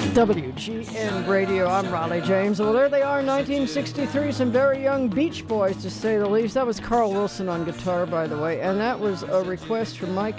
WGN Radio, I'm Raleigh James. Well, there they are, 1963, some very young Beach Boys, to say the least. That was Carl Wilson on guitar, by the way, and that was a request from Mike